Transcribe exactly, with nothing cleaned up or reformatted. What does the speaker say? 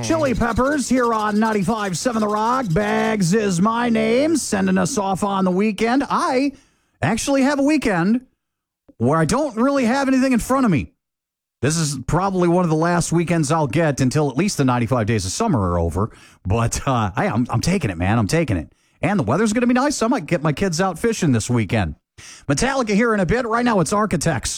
Chili Peppers here on ninety-five point seven The Rock. Bags is my name, sending us off on the weekend. I actually have a weekend where I don't really have anything in front of me. This is probably one of the last weekends I'll get until at least the ninety-five days of summer are over. But uh, I, I'm, I'm taking it, man. I'm taking it. And the weather's going to be nice. I might get my kids out fishing this weekend. Metallica here in a bit. Right now it's Architects.